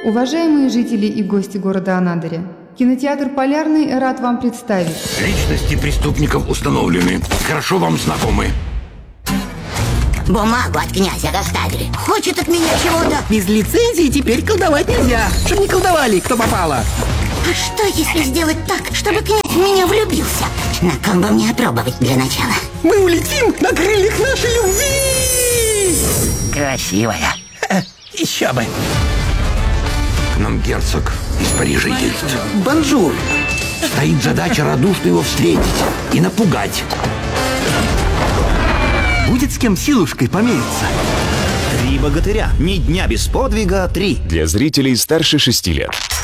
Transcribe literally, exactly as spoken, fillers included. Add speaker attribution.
Speaker 1: Уважаемые жители и гости города Анадыря, кинотеатр «Полярный» рад вам представить.
Speaker 2: Личности преступников установлены. Хорошо вам знакомы.
Speaker 3: Бумагу от князя доставили. Хочет от меня чего-то.
Speaker 4: Без лицензии теперь колдовать нельзя. Чтоб не колдовали, кто попало.
Speaker 3: А что, если сделать так, чтобы князь в меня влюбился? На ком бы мне опробовать для начала?
Speaker 4: Мы улетим на крыльях нашей любви!
Speaker 3: Красивая.
Speaker 4: Еще бы.
Speaker 2: К нам герцог из Парижа едет.
Speaker 4: Бонжур.
Speaker 2: Стоит задача радушно его встретить и напугать.
Speaker 4: Будет с кем силушкой помериться.
Speaker 5: Три богатыря. Ни дня без подвига. Три.
Speaker 6: Для зрителей старше шести лет.